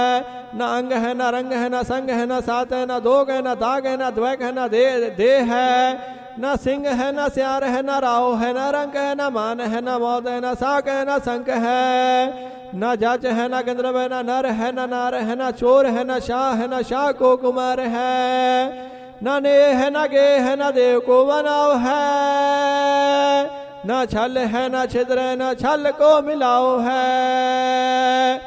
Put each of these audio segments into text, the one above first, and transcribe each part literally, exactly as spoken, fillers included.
न अंग है न रंग है न संग है न सात है न दोग है न दाग है न द्वैग है न दे दे है न सिंह है न स्यार है न राव है न रंग है न मान है न मौत है न साक है न संक है न जच है न गंधर्व है न नर है न नार है न चोर है न शाह है न शाह को कुमार है न ने है न गे है न देव को बनाओ है न छल है न छिद्र है न छल को मिलाओ है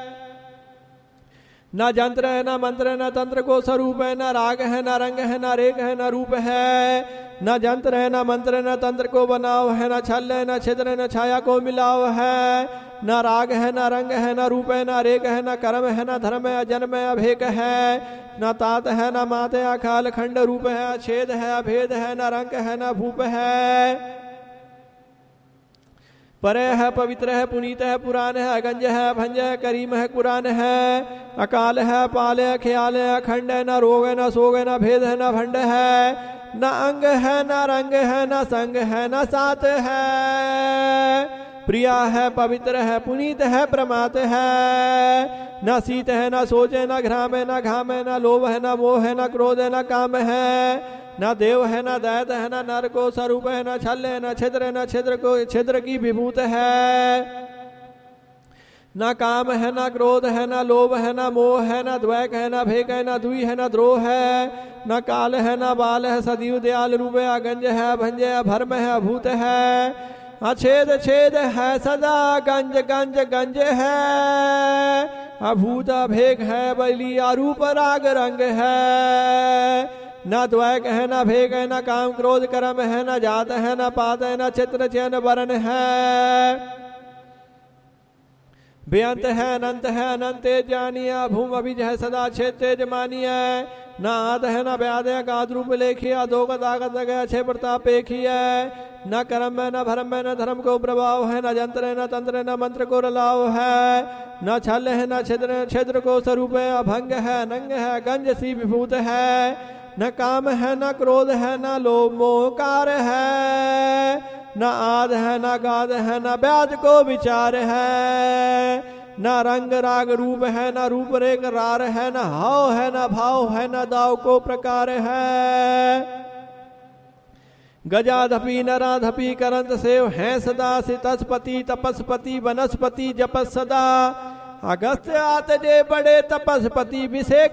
न जंत्र है न मंत्र है न तंत्र को स्वरूप है न राग है न रंग है न रेख है न रूप है न जंत्र है न मंत्र है न तंत्र को बनाओ है न छल है न छिद्र है न छाया को मिलाओ है न राग है न रंग है न रूप है न रेख है न कर्म है न धर्म है जन्म है अभेक है न तात है न मात है अखाल खंड रूप है छेद है अभेद है न रंग है न भूप है परे है पवित्र है पुनीत है पुराण है अगंज है भंज है करीम है कुरान है अकाल है पाल है ख्याल है अखंड है न रोग है न सोग है न भेद है न भंड है न अंग है न रंग है न संग है न सात है प्रिया है पवित्र है पुनीत है प्रमात है न शीत है न सोच है न घ्राम है न घाम है न लोभ है न मोह है न क्रोध है न काम है न देव है न दैत है न नर को स्वरूप है न छल है न छिद्र है न छिद्र को छिद्र की विभूत है न काम है न क्रोध है न लोभ है न मोह है न द्वैक है न भेक है न दुई है न द्रोह है न काल है न बाल है सदैव दयाल रूप है अगंज है भंज है भर्म है अभूत है अछेद छेद है सदा गंज गंज गंज है अभूत भेक है बली अरूप राग रंग है न द्वैक है न भेग है न काम क्रोध कर्म है न जात है न पात है न चित्र चैन वरण है बेअंत है अनंत है अनंत जानिया भूम अभिज है सदा छेद तेज मानिय न आद है न व्याध है गाद रूप लेखिया दो गदागत गया छे प्रताप पेखिय न कर्म है न भरम है न धर्म को प्रभाव है न जंत्र है न तंत्र है न मंत्र को रलाव है न छल है न छिद्र छिद्र को स्वरूप है अभंग है नंग है गंज सी विभूत है न काम है न क्रोध है न लोभ मोहकार है न आद है न गाद है न व्याज को विचार है न रंग राग रूप है न रूप रेख रार है न हाव है न भाव है न दाव को प्रकार है गजाधपी नराधपी करंत सेव है सदा सितस्पति तपस्पति वनस्पति जपस सदा अगस्त्य आत जे बड़े तपस्पति विषेक